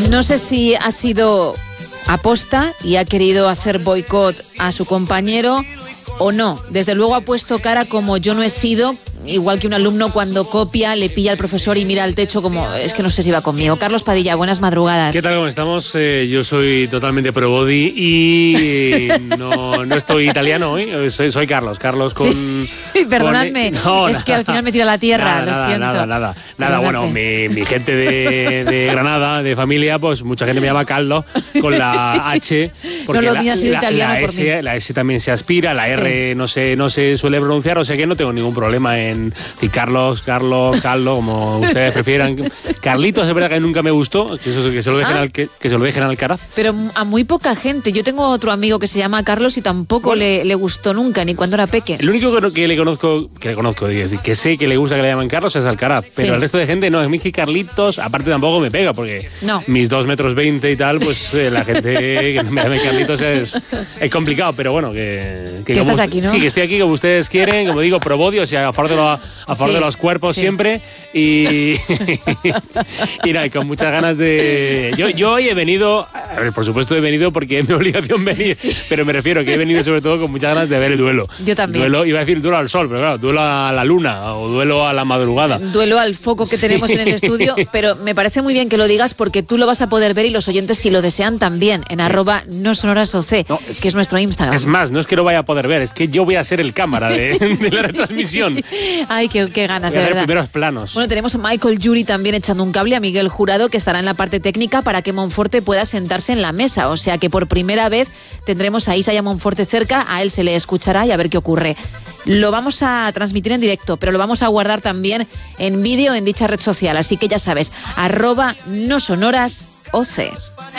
No sé si ha sido aposta y ha querido hacer boicot a su compañero o no. Desde luego ha puesto cara como yo no he sido, igual que un alumno cuando copia, le pilla al profesor y mira al techo como es que no sé si va conmigo. Carlos Padilla, buenas madrugadas. ¿Qué tal? ¿Cómo estamos? Yo soy totalmente pro body y no estoy italiano hoy. Soy Carlos con... Sí, perdonadme, es que al final me tira a la tierra, lo siento. Nada, bueno, mi gente de Granada, de familia, pues mucha gente me llama Caldo con la H. Porque no lo mío ha sido italiano por mí. La S también se aspira, la R no se suele pronunciar, o sea que no tengo ningún problema en decir Carlos, Caldo, como ustedes prefieran. Carlitos es verdad que nunca me gustó, que se lo dejen al Alcaraz. Pero a muy poca gente. Yo tengo otro amigo que se llama Carlos y tampoco le gustó nunca, ni cuando era peque. El único que le conozco, que sé que le gusta que le llaman Carlos es Alcaraz, pero el resto de gente no. Es mí que Carlitos, aparte tampoco me pega, porque mis 2,20 metros y tal, pues la gente que me llame Carlitos es complicado, pero bueno, que estás aquí, ¿no? Sí, que estoy aquí como ustedes quieren, como digo, pro body, o sea, a favor de los cuerpos siempre y nada, con muchas ganas de... Yo hoy he venido, a ver, por supuesto he venido porque es mi obligación venir, pero me refiero que he venido sobre todo con muchas ganas de ver el duelo. Yo también. Iba a decir duelo al sol, pero claro, duelo a la luna o duelo a la madrugada. Duelo al foco que tenemos en el estudio, pero me parece muy bien que lo digas porque tú lo vas a poder ver y los oyentes si lo desean también en @nosonorasoc, que es nuestro Instagram. Es más, no es que lo vaya a poder ver, es que yo voy a ser el cámara de la retransmisión. Ay, qué ganas, de verdad. Primeros planos. Bueno, tenemos a Michael Yuri también echando un cable, a Miguel Jurado, que estará en la parte técnica para que Monforte pueda sentarse en la mesa. O sea que por primera vez tendremos a Isa Monforte cerca, a él se le escuchará y a ver qué ocurre. Lo vamos a transmitir en directo, pero lo vamos a guardar también en vídeo en dicha red social. Así que ya sabes, @nosonorasoc.